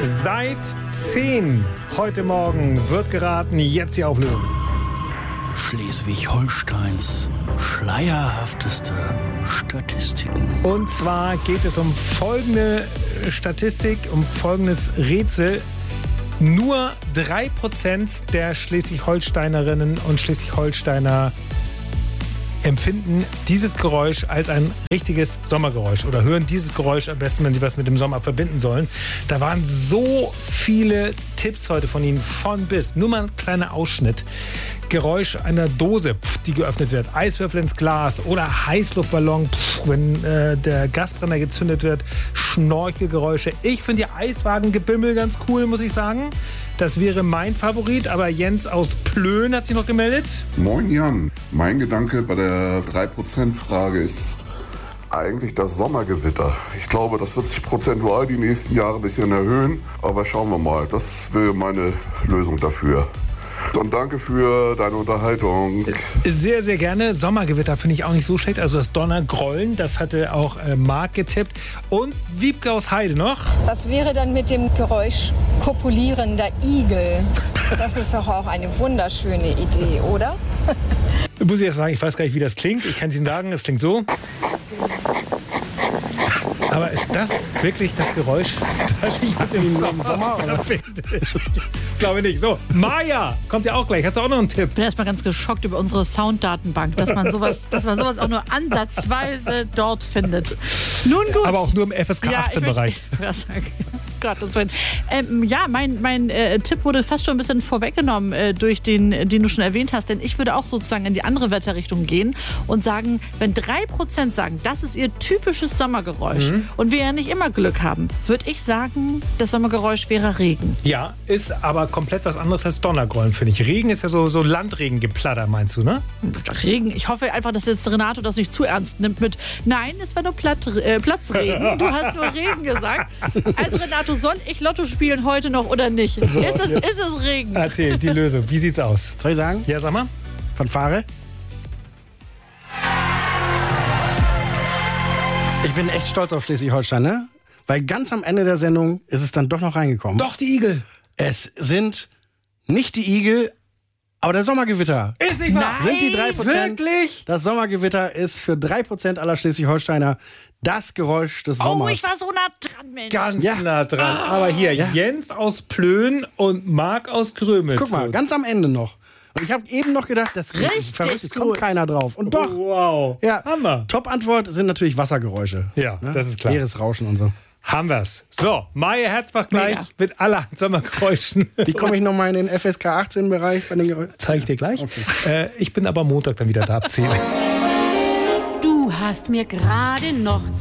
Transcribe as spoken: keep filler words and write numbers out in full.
Seit zehn heute Morgen wird geraten, jetzt die Auflösung. Schleswig-Holsteins schleierhafteste Statistiken. Und zwar geht es um folgende Statistik, um folgendes Rätsel. Nur drei Prozent der Schleswig-Holsteinerinnen und Schleswig-Holsteiner empfinden dieses Geräusch als ein richtiges Sommergeräusch oder hören dieses Geräusch am besten, wenn sie was mit dem Sommer verbinden sollen. Da waren so viele Tipps heute von Ihnen, von bis. Nur mal ein kleiner Ausschnitt. Geräusch einer Dose, pf, die geöffnet wird, Eiswürfel ins Glas oder Heißluftballon, pf, wenn äh, der Gasbrenner gezündet wird, Schnorchelgeräusche. Ich finde die Eiswagengebimmel ganz cool, muss ich sagen. Das wäre mein Favorit, aber Jens aus Plön hat sich noch gemeldet. Moin Jan, mein Gedanke bei der drei Prozent Frage ist eigentlich das Sommergewitter. Ich glaube, das wird sich prozentual die nächsten Jahre ein bisschen erhöhen, aber schauen wir mal. Das wäre meine Lösung dafür. Und danke für deine Unterhaltung. Sehr, sehr gerne. Sommergewitter finde ich auch nicht so schlecht. Also das Donnergrollen, das hatte auch äh, Marc getippt. Und Wiebke aus Heide noch. Was wäre dann mit dem Geräusch kopulierender Igel? Das ist doch auch eine wunderschöne Idee, oder? Muss ich erst sagen, ich weiß gar nicht, wie das klingt. Ich kann es Ihnen sagen, es klingt so. Aber ist das wirklich das Geräusch, das ich mit dem Sommer verbinde? Ich glaube nicht. So, Maja kommt ja auch gleich. Hast du auch noch einen Tipp? Ich bin erstmal ganz geschockt über unsere Sounddatenbank, dass man sowas, dass man sowas auch nur ansatzweise dort findet. Nun gut. Aber auch nur im F S K achtzehn-Bereich. Ja, ähm, ja, mein, mein äh, Tipp wurde fast schon ein bisschen vorweggenommen äh, durch den, den du schon erwähnt hast. Denn ich würde auch sozusagen in die andere Wetterrichtung gehen und sagen, wenn drei Prozent sagen, das ist ihr typisches Sommergeräusch mhm. und wir ja nicht immer Glück haben, würde ich sagen, das Sommergeräusch wäre Regen. Ja, ist aber komplett was anderes als Donnergrollen, finde ich. Regen ist ja so, so Landregengeplatter, meinst du, ne? Regen. Ich hoffe einfach, dass jetzt Renato das nicht zu ernst nimmt mit nein, es war nur Platt, äh, Platzregen. Du hast nur Regen gesagt. Also Renato, soll ich Lotto spielen heute noch oder nicht? So, ist, es, ist es Regen? Erzähl, die Lösung. Wie sieht's aus? Soll ich sagen? Ja, sag mal. Fanfare. Ich bin echt stolz auf Schleswig-Holstein, ne? Weil ganz am Ende der Sendung ist es dann doch noch reingekommen. Doch, die Igel. Es sind nicht die Igel, aber der Sommergewitter. Ist nicht wahr? Sind die drei Prozent. Wirklich? Das Sommergewitter ist für drei Prozent aller Schleswig-Holsteiner das Geräusch des Sommers. Oh, ich war so nah dran, Mensch. Ganz ja. nah dran. Aber hier, ja. Jens aus Plön und Marc aus Grömitz. Guck mal, ganz am Ende noch. Und ich habe eben noch gedacht, das Richtig verrückt, es gut. kommt keiner drauf. Und doch. Oh, wow. Ja. Hammer. Top-Antwort sind natürlich Wassergeräusche. Ja, ne? das ist klar. Meeresrauschen und so. Haben wir's. So, Maja Herzbach gleich Mega. mit aller Sommergeräuschen. Wie komme ich nochmal in den F S K achtzehn-Bereich bei den Geräuschen? Zeige ich dir gleich. Okay. Äh, ich bin aber Montag dann wieder da ab zehn. Du hast mir gerade noch